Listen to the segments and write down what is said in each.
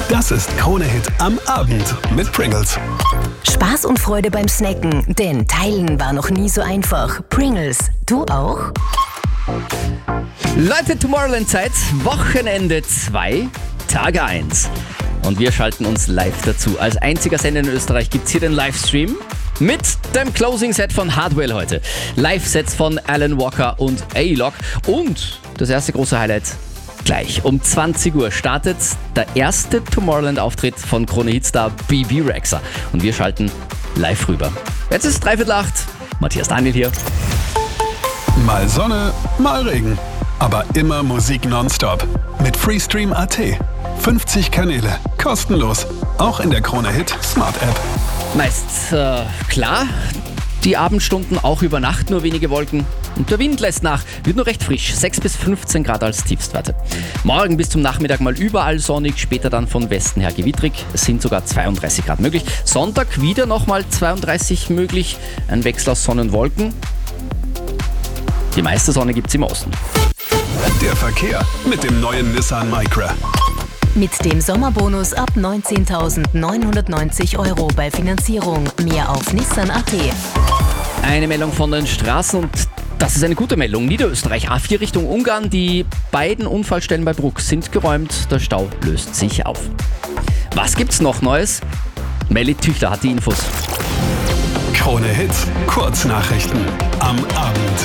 Das ist Krone Hit am Abend mit Pringles. Spaß und Freude beim Snacken, denn Teilen war noch nie so einfach. Pringles, du auch? Leute, Tomorrowland-Zeit, Wochenende 2, Tage 1. Und wir schalten uns live dazu. Als einziger Sender in Österreich gibt es hier den Livestream mit dem Closing-Set von Hardwell heute. Live-Sets von Alan Walker und A-Lock. Und das erste große Highlight gleich. Um 20 Uhr startet der erste Tomorrowland-Auftritt von Krone-Hit-Star Bebe Rexha. Und wir schalten live rüber. Jetzt ist 7:45. Matthias Daniel hier. Mal Sonne, mal Regen. Aber immer Musik nonstop. Mit Freestream.at. 50 Kanäle. Kostenlos. Auch in der Krone Hit Smart App. Meist klar, die Abendstunden auch über Nacht nur wenige Wolken. Und der Wind lässt nach, wird nur recht frisch, 6 bis 15 Grad als Tiefstwerte. Morgen bis zum Nachmittag mal überall sonnig, später dann von Westen her gewittrig. Es sind sogar 32 Grad möglich. Sonntag wieder nochmal 32 möglich, ein Wechsel aus Sonne und Wolken. Die meiste Sonne gibt's im Osten. Der Verkehr mit dem neuen Nissan Micra. Mit dem Sommerbonus ab 19.990 € bei Finanzierung. Mehr auf Nissan.at. Eine Meldung von den Straßen und das ist eine gute Meldung. Niederösterreich, A4 Richtung Ungarn. Die beiden Unfallstellen bei Bruck sind geräumt. Der Stau löst sich auf. Was gibt's noch Neues? Melly Tüchler hat die Infos. Krone Hit, Kurznachrichten am Abend.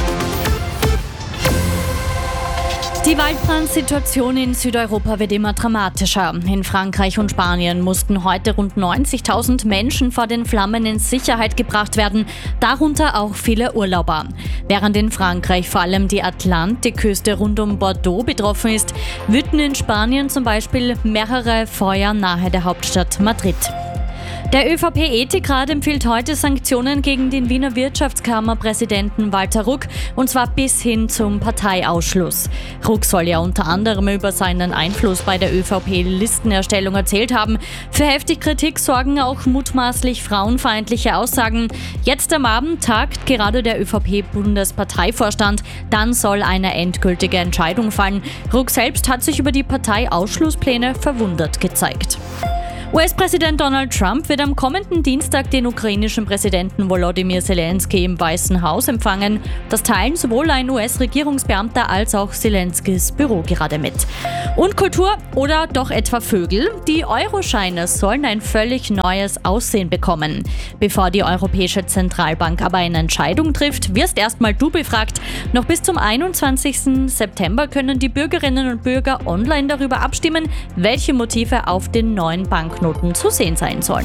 Die Waldbrandsituation in Südeuropa wird immer dramatischer. In Frankreich und Spanien mussten heute rund 90.000 Menschen vor den Flammen in Sicherheit gebracht werden, darunter auch viele Urlauber. Während in Frankreich vor allem die Atlantikküste rund um Bordeaux betroffen ist, wüten in Spanien zum Beispiel mehrere Feuer nahe der Hauptstadt Madrid. Der ÖVP-Ethikrat empfiehlt heute Sanktionen gegen den Wiener Wirtschaftskammerpräsidenten Walter Ruck, und zwar bis hin zum Parteiausschluss. Ruck soll ja unter anderem über seinen Einfluss bei der ÖVP-Listenerstellung erzählt haben. Für heftige Kritik sorgen auch mutmaßlich frauenfeindliche Aussagen. Jetzt am Abend tagt gerade der ÖVP-Bundesparteivorstand. Dann soll eine endgültige Entscheidung fallen. Ruck selbst hat sich über die Parteiausschlusspläne verwundert gezeigt. US-Präsident Donald Trump wird am kommenden Dienstag den ukrainischen Präsidenten Volodymyr Zelensky im Weißen Haus empfangen. Das teilen sowohl ein US-Regierungsbeamter als auch Zelenskys Büro gerade mit. Und Kultur oder doch etwa Vögel? Die Euroscheine sollen ein völlig neues Aussehen bekommen. Bevor die Europäische Zentralbank aber eine Entscheidung trifft, wirst erstmal du befragt. Noch bis zum 21. September können die Bürgerinnen und Bürger online darüber abstimmen, welche Motive auf den neuen Banknoten zu sehen sein sollen.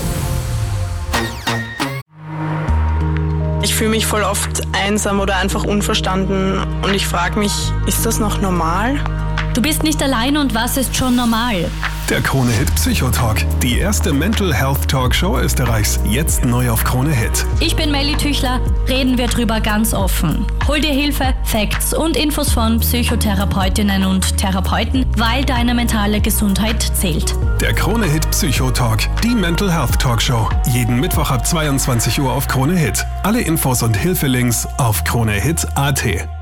Ich fühle mich voll oft einsam oder einfach unverstanden und ich frage mich, ist das noch normal? Du bist nicht allein und was ist schon normal? Der Krone Hit Psychotalk, die erste Mental Health Talkshow Österreichs, jetzt neu auf Krone Hit. Ich bin Melly Tüchler, reden wir drüber ganz offen. Hol dir Hilfe, Facts und Infos von Psychotherapeutinnen und Therapeuten, weil deine mentale Gesundheit zählt. Der Krone Hit Psychotalk, die Mental Health Talkshow, jeden Mittwoch ab 22 Uhr auf Krone Hit. Alle Infos und Hilfelinks auf kronehit.at.